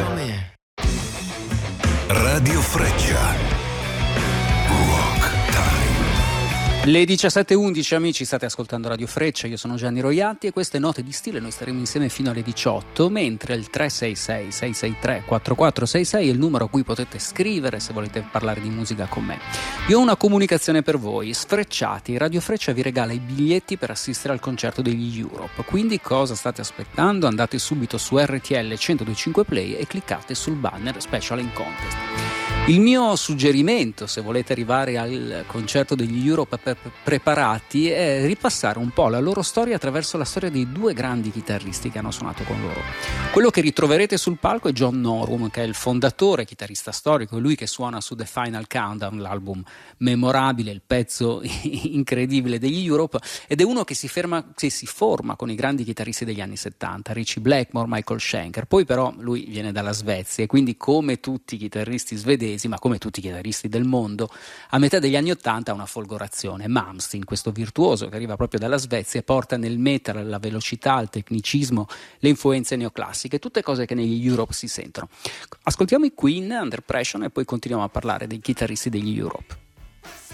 Radio Freccia. Rock Time. Le 17:11, amici, state ascoltando Radio Freccia, io sono Gianni Roiatti e queste note di stile noi staremo insieme fino alle 18, mentre il 366-663-4466 è il numero a cui potete scrivere se volete parlare di musica con me. Io ho una comunicazione per voi: Sfrecciati, Radio Freccia vi regala i biglietti per assistere al concerto degli Europe, quindi cosa state aspettando? Andate subito su RTL 102.5 Play e cliccate sul banner Special in Contest. Il mio suggerimento, se volete arrivare al concerto degli Europe preparati, è ripassare un po' la loro storia attraverso la storia dei due grandi chitarristi che hanno suonato con loro. Quello che ritroverete sul palco è John Norum, che è il fondatore, chitarrista storico, è lui che suona su The Final Countdown, l'album memorabile, il pezzo incredibile degli Europe, ed è uno che si forma con i grandi chitarristi degli anni 70, Ritchie Blackmore, Michael Schenker. Poi però lui viene dalla Svezia e quindi, come tutti i chitarristi svedesi, ma come tutti i chitarristi del mondo, a metà degli anni 80 ha una folgorazione. Malmsteen, questo virtuoso che arriva proprio dalla Svezia, porta nel metal la velocità, il tecnicismo, le influenze neoclassiche, tutte cose che negli Europe si sentono. Ascoltiamo i Queen, Under Pressure, e poi continuiamo a parlare dei chitarristi degli Europe.